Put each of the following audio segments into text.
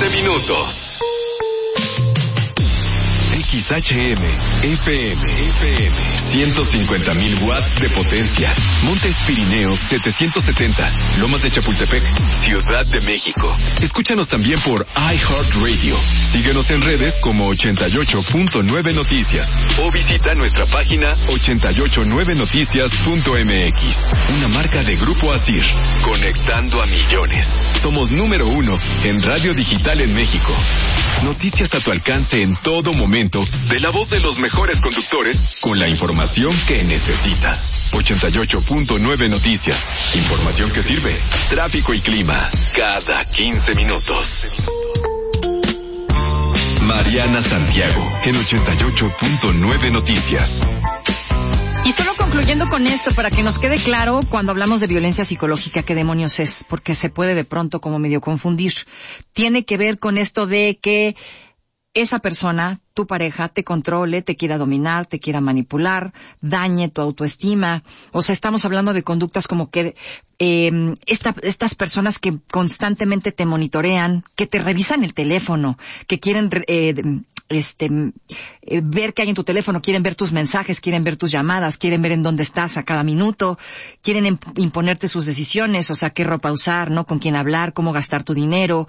15 minutos. XHM, FM, 150,000 watts de potencia. Montes Pirineos 770, Lomas de Chapultepec, Ciudad de México. Escúchanos también por iHeartRadio. Síguenos en redes como 88.9 Noticias o visita nuestra página 889noticias.mx. Una marca de Grupo Asir, conectando a millones. Somos número 1 en radio digital en México. Noticias a tu alcance en todo momento, de la voz de los mejores conductores, con la información que necesitas. 88.9 Noticias. Información que sirve. Tráfico y clima. Cada 15 minutos. Mariana Santiago, en 88.9 Noticias. Y solo concluyendo con esto, para que nos quede claro, cuando hablamos de violencia psicológica, ¿qué demonios es? Porque se puede de pronto como medio confundir. Tiene que ver con esto de que esa persona, tu pareja, te controle, te quiera dominar, te quiera manipular, dañe tu autoestima. O sea, estamos hablando de conductas como que estas personas que constantemente te monitorean, que te revisan el teléfono, que quieren ver qué hay en tu teléfono, quieren ver tus mensajes, quieren ver tus llamadas, quieren ver en dónde estás a cada minuto, quieren imponerte sus decisiones, o sea, qué ropa usar, ¿no? Con quién hablar, cómo gastar tu dinero.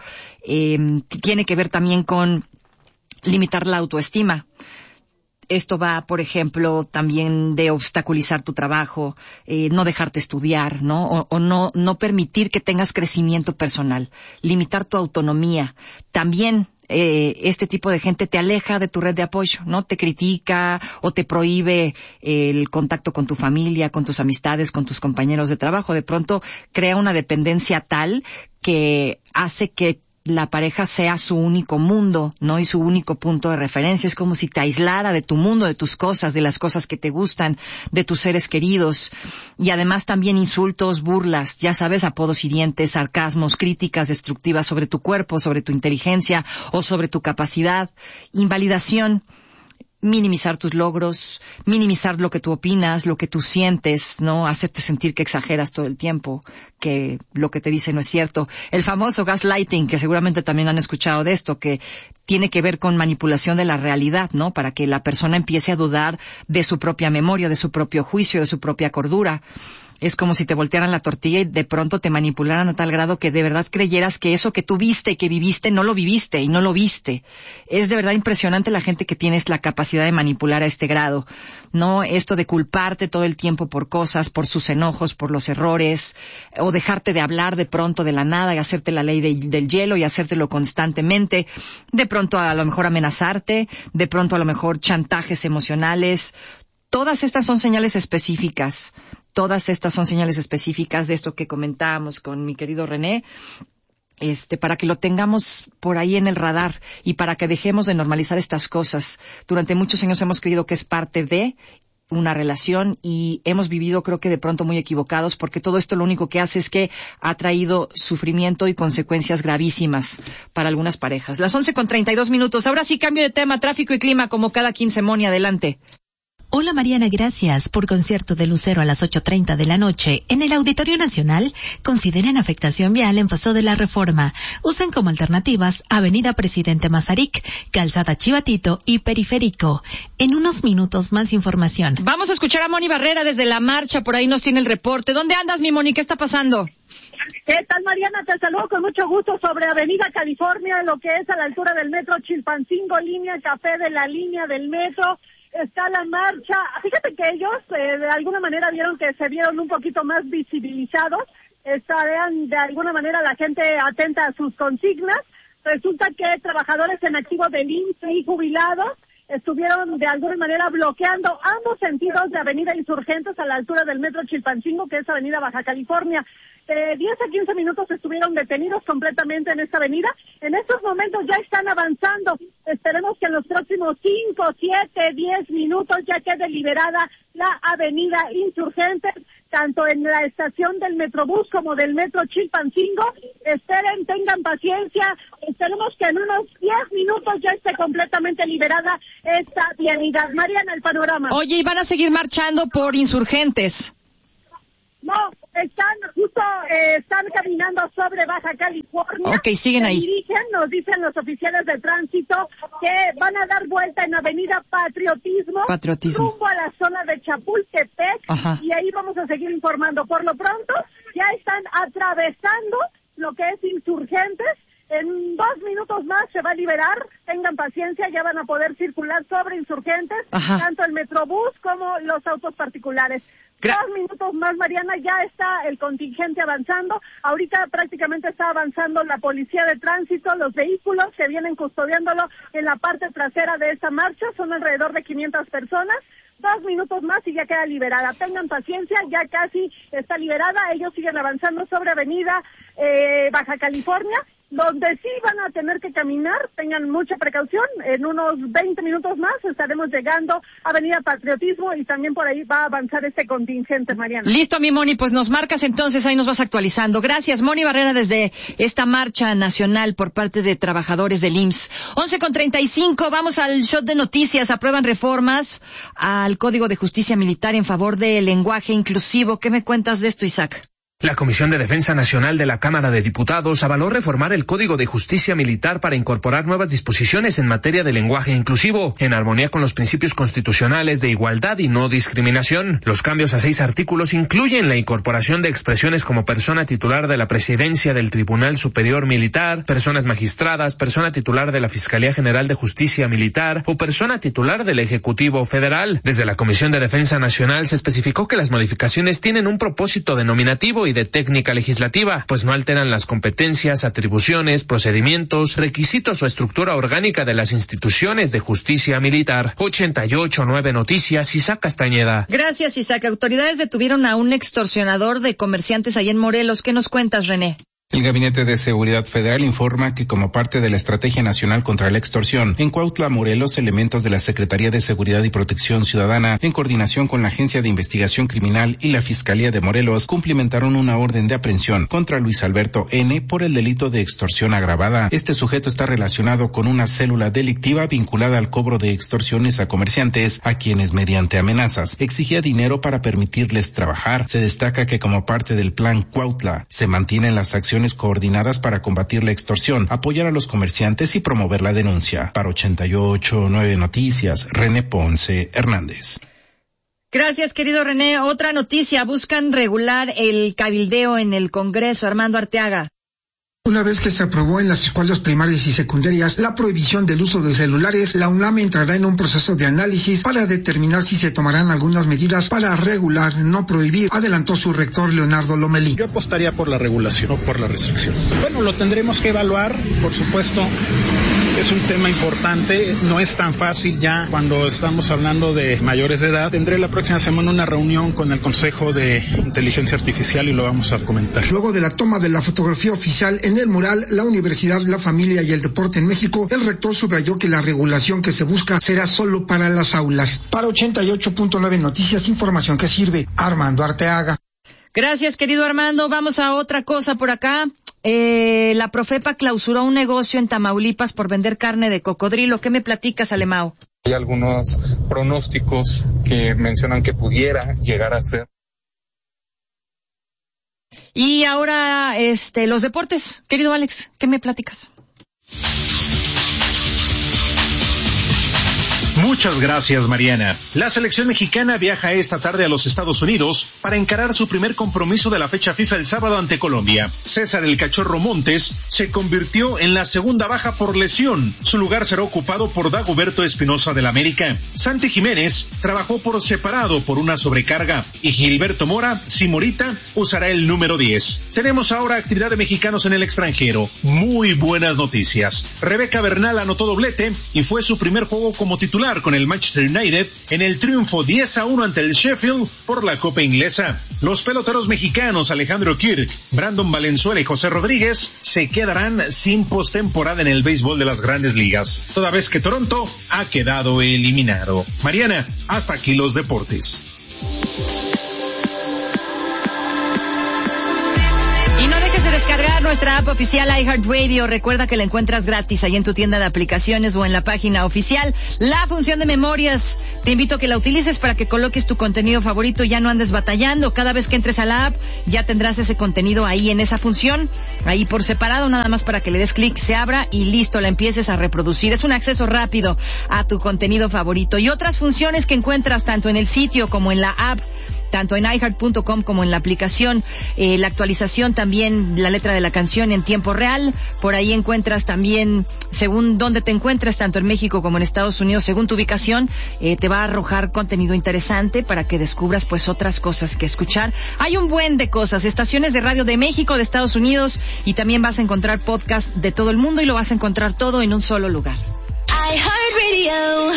Tiene que ver también con limitar la autoestima. Esto va, por ejemplo, también de obstaculizar tu trabajo, no dejarte estudiar, ¿no? O no permitir que tengas crecimiento personal, limitar tu autonomía. También este tipo de gente te aleja de tu red de apoyo, ¿no? Te critica o te prohíbe el contacto con tu familia, con tus amistades, con tus compañeros de trabajo. De pronto crea una dependencia tal que hace que la pareja sea su único mundo, ¿no? Y su único punto de referencia. Es como si te aislara de tu mundo, de tus cosas, de las cosas que te gustan, de tus seres queridos. Y además también insultos, burlas, ya sabes, apodos hirientes, sarcasmos, críticas destructivas sobre tu cuerpo, sobre tu inteligencia o sobre tu capacidad. Invalidación. Minimizar tus logros, minimizar lo que tú opinas, lo que tú sientes, ¿no? Hacerte sentir que exageras todo el tiempo, que lo que te dice no es cierto. El famoso gaslighting, que seguramente también han escuchado de esto, que tiene que ver con manipulación de la realidad, ¿no? Para que la persona empiece a dudar de su propia memoria, de su propio juicio, de su propia cordura. Es como si te voltearan la tortilla y de pronto te manipularan a tal grado que de verdad creyeras que eso que tú viste y que viviste no lo viviste y no lo viste. Es de verdad impresionante la gente que tienes la capacidad de manipular a este grado, ¿no? Esto de culparte todo el tiempo por cosas, por sus enojos, por los errores, o dejarte de hablar de pronto de la nada y hacerte la ley del hielo y hacértelo constantemente. De pronto a lo mejor amenazarte, de pronto a lo mejor chantajes emocionales. Todas estas son señales específicas. Todas estas son señales específicas de esto que comentábamos con mi querido René, para que lo tengamos por ahí en el radar y para que dejemos de normalizar estas cosas. Durante muchos años hemos creído que es parte de una relación y hemos vivido, creo que de pronto muy equivocados, porque todo esto lo único que hace es que ha traído sufrimiento y consecuencias gravísimas para algunas parejas. Las 11:32. Ahora sí, cambio de tema, tráfico y clima, como cada 15, Moni, adelante. Hola Mariana, gracias. Por concierto de Lucero a las 8:30 de la noche en el Auditorio Nacional, consideren afectación vial en Paso de la Reforma. Usen como alternativas Avenida Presidente Mazarik, Calzada Chivatito y Periférico. En unos minutos más información. Vamos a escuchar a Moni Barrera desde la marcha, por ahí nos tiene el reporte. ¿Dónde andas, mi Moni? ¿Qué está pasando? ¿Qué tal, Mariana? Te saludo con mucho gusto sobre Avenida California, lo que es a la altura del metro Chilpancingo, línea Café de la línea del metro. Está la marcha. Fíjate que ellos de alguna manera se vieron un poquito más visibilizados. Estarían de alguna manera la gente atenta a sus consignas. Resulta que trabajadores en activo del IMSS y jubilados estuvieron de alguna manera bloqueando ambos sentidos de Avenida Insurgentes a la altura del metro Chilpancingo, que es Avenida Baja California. 10 a 15 minutos estuvieron detenidos completamente en esta avenida. En estos momentos ya están avanzando. Esperemos que en los próximos 5, 7, 10 minutos ya quede liberada la Avenida Insurgentes, tanto en la estación del Metrobús como del metro Chilpancingo. Esperen, tengan paciencia. Esperemos que en unos 10 minutos ya esté completamente liberada esta vialidad. Mariana, el panorama. Oye, ¿y van a seguir marchando por Insurgentes? No, están caminando sobre Baja California. Ok, siguen ahí. Nos dicen los oficiales de tránsito que van a dar vuelta en Avenida Patriotismo. Rumbo a la zona de Chapultepec. Ajá. Y ahí vamos a seguir informando. Por lo pronto, ya están atravesando lo que es Insurgentes. En 2 minutos más se va a liberar, tengan paciencia, ya van a poder circular sobre Insurgentes, Ajá. tanto el Metrobús como los autos particulares. 2 minutos más, Mariana, ya está el contingente avanzando. Ahorita prácticamente está avanzando la policía de tránsito, los vehículos se vienen custodiándolo en la parte trasera de esta marcha, son alrededor de 500 personas. 2 minutos más y ya queda liberada. Tengan paciencia, ya casi está liberada. Ellos siguen avanzando sobre Avenida Baja California, donde sí van a tener que caminar, tengan mucha precaución. En unos 20 minutos más estaremos llegando a Avenida Patriotismo y también por ahí va a avanzar este contingente, Mariana. Listo, mi Moni, pues nos marcas entonces, ahí nos vas actualizando. Gracias, Moni Barrera, desde esta marcha nacional por parte de trabajadores del IMSS. 11:35, vamos al shot de noticias. Aprueban reformas al Código de Justicia Militar en favor del lenguaje inclusivo. ¿Qué me cuentas de esto, Isaac? La Comisión de Defensa Nacional de la Cámara de Diputados avaló reformar el Código de Justicia Militar para incorporar nuevas disposiciones en materia de lenguaje inclusivo, en armonía con los principios constitucionales de igualdad y no discriminación. Los cambios a 6 artículos incluyen la incorporación de expresiones como persona titular de la Presidencia del Tribunal Superior Militar, personas magistradas, persona titular de la Fiscalía General de Justicia Militar o persona titular del Ejecutivo Federal. Desde la Comisión de Defensa Nacional se especificó que las modificaciones tienen un propósito denominativo y de técnica legislativa, pues no alteran las competencias, atribuciones, procedimientos, requisitos o estructura orgánica de las instituciones de justicia militar. 88.9 Noticias, Isaac Castañeda. Gracias, Isaac. Autoridades detuvieron a un extorsionador de comerciantes allá en Morelos. ¿Qué nos cuentas, René? El Gabinete de Seguridad Federal informa que como parte de la Estrategia Nacional contra la Extorsión, en Cuautla, Morelos, elementos de la Secretaría de Seguridad y Protección Ciudadana, en coordinación con la Agencia de Investigación Criminal y la Fiscalía de Morelos, cumplimentaron una orden de aprehensión contra Luis Alberto N. por el delito de extorsión agravada. Este sujeto está relacionado con una célula delictiva vinculada al cobro de extorsiones a comerciantes, a quienes mediante amenazas exigía dinero para permitirles trabajar. Se destaca que como parte del Plan Cuautla, se mantienen las acciones coordinadas para combatir la extorsión, apoyar a los comerciantes y promover la denuncia. Para 88.9 Noticias, René Ponce Hernández. Gracias, querido René. Otra noticia, buscan regular el cabildeo en el Congreso. Armando Arteaga. Una vez que se aprobó en las escuelas primarias y secundarias la prohibición del uso de celulares, la UNAM entrará en un proceso de análisis para determinar si se tomarán algunas medidas para regular, no prohibir, adelantó su rector Leonardo Lomelí. Yo apostaría por la regulación, no por la restricción. Bueno, lo tendremos que evaluar, por supuesto. Es un tema importante, no es tan fácil ya cuando estamos hablando de mayores de edad. Tendré la próxima semana una reunión con el Consejo de Inteligencia Artificial y lo vamos a comentar. Luego de la toma de la fotografía oficial en el mural La Universidad, la Familia y el Deporte en México, el rector subrayó que la regulación que se busca será solo para las aulas. Para 88.9 Noticias, información que sirve. Armando Arteaga. Gracias, querido Armando. Vamos a otra cosa por acá. La Profepa clausuró un negocio en Tamaulipas por vender carne de cocodrilo. ¿Qué me platicas, Alemao? Hay algunos pronósticos que mencionan que pudiera llegar a ser. Y ahora, los deportes. Querido Alex, ¿qué me platicas? Muchas gracias, Mariana. La selección mexicana viaja esta tarde a los Estados Unidos para encarar su primer compromiso de la fecha FIFA el sábado ante Colombia. César el Cachorro Montes se convirtió en la segunda baja por lesión. Su lugar será ocupado por Dagoberto Espinosa del América. Santi Jiménez trabajó por separado por una sobrecarga y Gilberto Mora, si Morita, usará el número 10. Tenemos ahora actividad de mexicanos en el extranjero. Muy buenas noticias. Rebeca Bernal anotó doblete y fue su primer juego como titular con el Manchester United en el triunfo 10-1 ante el Sheffield por la Copa Inglesa. Los peloteros mexicanos Alejandro Kirk, Brandon Valenzuela y José Rodríguez se quedarán sin postemporada en el béisbol de las Grandes Ligas, toda vez que Toronto ha quedado eliminado. Mariana, hasta aquí los deportes. Y no dejes de descargar nuestra app oficial iHeartRadio. Recuerda que la encuentras gratis ahí en tu tienda de aplicaciones o en la página oficial. La función de memorias, te invito a que la utilices para que coloques tu contenido favorito y ya no andes batallando. Cada vez que entres a la app, ya tendrás ese contenido ahí en esa función, ahí por separado, nada más para que le des clic, se abra y listo, la empieces a reproducir. Es un acceso rápido a tu contenido favorito. Y otras funciones que encuentras tanto en el sitio como en la app, tanto en iHeart.com como en la aplicación, la actualización también, la letra de la canción en tiempo real. Por ahí encuentras también, según dónde te encuentres, tanto en México como en Estados Unidos, según tu ubicación, te va a arrojar contenido interesante para que descubras pues otras cosas que escuchar. Hay un buen de cosas, estaciones de radio de México, de Estados Unidos, y también vas a encontrar podcasts de todo el mundo y lo vas a encontrar todo en un solo lugar. iHeartRadio.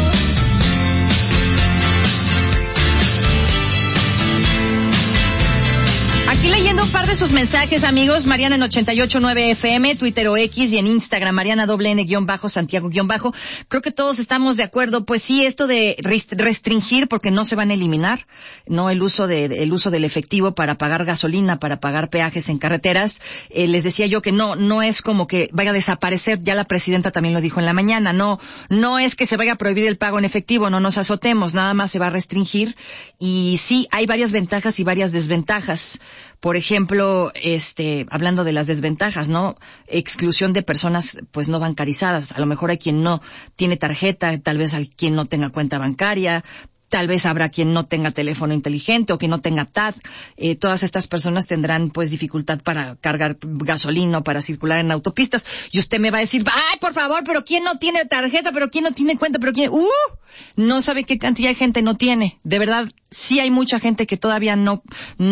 Aquí leyendo un par de sus mensajes, amigos. Mariana en 88.9 FM, Twitter o X, y en Instagram, Mariana _N_Santiago_. Creo que todos estamos de acuerdo. Pues sí, esto de restringir, porque no se van a eliminar, no el uso del efectivo para pagar gasolina, para pagar peajes en carreteras. Les decía yo que no es como que vaya a desaparecer. Ya la presidenta también lo dijo en la mañana. No es que se vaya a prohibir el pago en efectivo, no nos azotemos, nada más se va a restringir. Y sí, hay varias ventajas y varias desventajas. Por ejemplo, hablando de las desventajas, ¿no? Exclusión de personas, pues, no bancarizadas. A lo mejor hay quien no tiene tarjeta, tal vez hay quien no tenga cuenta bancaria, tal vez habrá quien no tenga teléfono inteligente o quien no tenga TAC. Todas estas personas tendrán pues dificultad para cargar gasolina o para circular en autopistas. Y usted me va a decir, ay, por favor, pero ¿quién no tiene tarjeta? ¿Pero quién no tiene cuenta? ¿Pero quién? No sabe qué cantidad de gente no tiene. De verdad, sí hay mucha gente que todavía no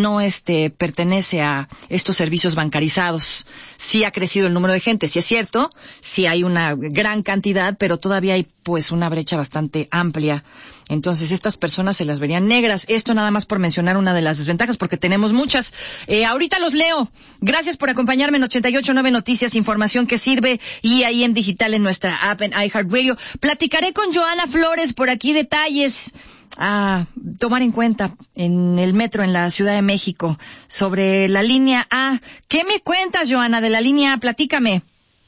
pertenece a estos servicios bancarizados. Sí ha crecido el número de gente, sí es cierto, sí hay una gran cantidad, pero todavía hay pues una brecha bastante amplia. Entonces estas personas se las verían negras. Esto nada más por mencionar una de las desventajas, porque tenemos muchas. Ahorita los leo. Gracias por acompañarme en 88.9 Noticias, información que sirve, y ahí en digital en nuestra app en iHeartRadio. Platicaré con Joana Flores por aquí detalles a tomar en cuenta en el metro en la Ciudad de México sobre la línea A. ¿Qué me cuentas, Joana, de la línea A? Platícame.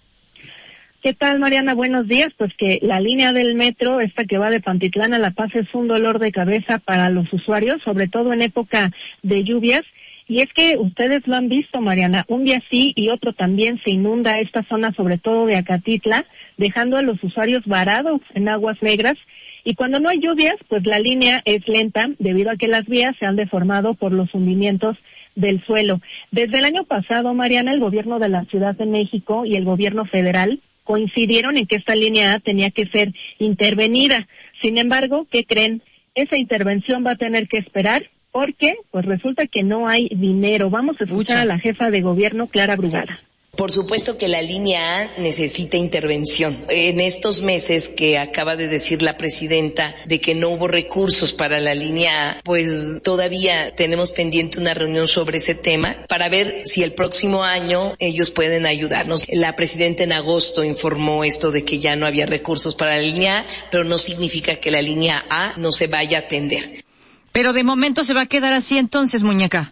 ¿Qué tal, Mariana? Buenos días. Pues que la línea del metro, esta que va de Pantitlán a La Paz, es un dolor de cabeza para los usuarios, sobre todo en época de lluvias. Y es que ustedes lo han visto, Mariana, un día sí y otro también se inunda esta zona, sobre todo de Acatitla, dejando a los usuarios varados en aguas negras. Y cuando no hay lluvias, pues la línea es lenta, debido a que las vías se han deformado por los hundimientos del suelo. Desde el año pasado, Mariana, el gobierno de la Ciudad de México y el gobierno federal coincidieron en que esta línea A tenía que ser intervenida. Sin embargo, ¿qué creen? Esa intervención va a tener que esperar porque pues resulta que no hay dinero. Vamos a escuchar a la jefa de gobierno, Clara Brugada. Por supuesto que la línea A necesita intervención. En estos meses que acaba de decir la presidenta de que no hubo recursos para la línea A, pues todavía tenemos pendiente una reunión sobre ese tema para ver si el próximo año ellos pueden ayudarnos. La presidenta en agosto informó esto de que ya no había recursos para la línea A, pero no significa que la línea A no se vaya a atender. Pero de momento se va a quedar así entonces, muñeca.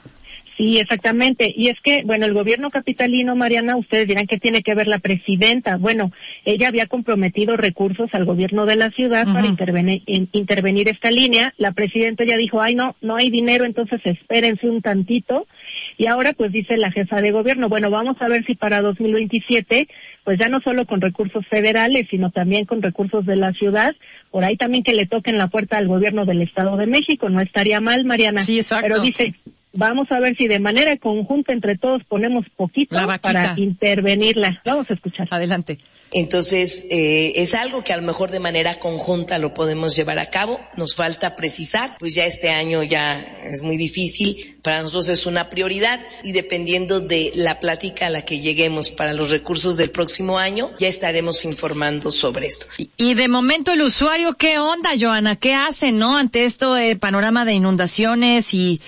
Sí, exactamente. Y es que, bueno, el gobierno capitalino, Mariana, ustedes dirán que tiene que ver la presidenta. Bueno, ella había comprometido recursos al gobierno de la ciudad para intervenir esta línea. La presidenta ya dijo, no hay dinero, entonces espérense un tantito. Y ahora pues dice la jefa de gobierno, bueno, vamos a ver si para 2027, pues ya no solo con recursos federales, sino también con recursos de la ciudad, por ahí también que le toquen la puerta al gobierno del Estado de México. No estaría mal, Mariana. Sí, exacto. Pero dice, vamos a ver si de manera conjunta entre todos ponemos poquito para intervenirla. Vamos a escuchar. Adelante. Entonces, es algo que a lo mejor de manera conjunta lo podemos llevar a cabo. Nos falta precisar, pues ya este año ya es muy difícil. Para nosotros es una prioridad y dependiendo de la plática a la que lleguemos para los recursos del próximo año, ya estaremos informando sobre esto. Y de momento el usuario, ¿qué onda, Joana? ¿Qué hace, no? Ante esto panorama de inundaciones y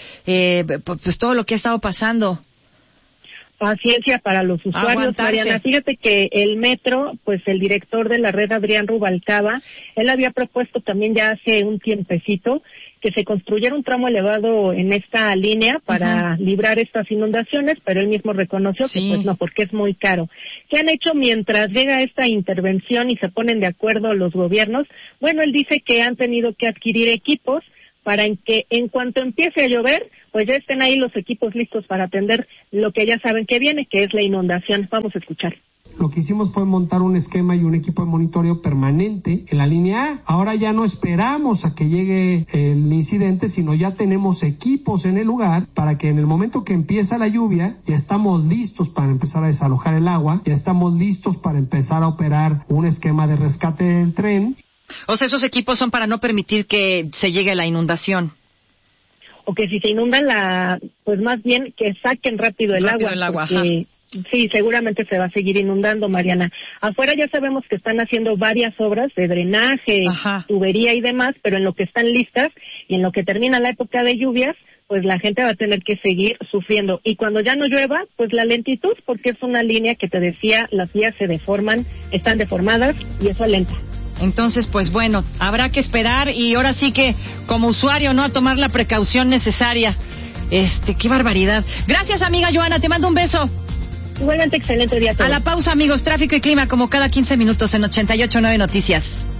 pues todo lo que ha estado pasando. Paciencia para los usuarios, Mariana. Fíjate que el metro, pues el director de la red, Adrián Rubalcaba, él había propuesto también ya hace un tiempecito que se construyera un tramo elevado en esta línea para librar estas inundaciones, pero él mismo reconoció que pues no, porque es muy caro. ¿Qué han hecho mientras llega esta intervención y se ponen de acuerdo los gobiernos? Bueno, él dice que han tenido que adquirir equipos para que en cuanto empiece a llover, pues ya estén ahí los equipos listos para atender lo que ya saben que viene, que es la inundación. Vamos a escuchar. Lo que hicimos fue montar un esquema y un equipo de monitoreo permanente en la línea A. Ahora ya no esperamos a que llegue el incidente, sino ya tenemos equipos en el lugar para que en el momento que empieza la lluvia, ya estamos listos para empezar a desalojar el agua, ya estamos listos para empezar a operar un esquema de rescate del tren. O sea, esos equipos son para no permitir que se llegue a la inundación. O que si se inundan pues más bien que saquen rápido el agua. Porque, sí, seguramente se va a seguir inundando, Mariana. Afuera ya sabemos que están haciendo varias obras de drenaje, tubería y demás, pero en lo que están listas y en lo que termina la época de lluvias, pues la gente va a tener que seguir sufriendo. Y cuando ya no llueva, pues la lentitud, porque es una línea que te decía, las vías se deforman, están deformadas y eso alenta. Entonces, pues bueno, habrá que esperar y ahora sí que como usuario, ¿no? A tomar la precaución necesaria. Qué barbaridad. Gracias, amiga Joana, te mando un beso. Igualmente, excelente día a todos. A la pausa, amigos, tráfico y clima como cada 15 minutos en 88.9 Noticias.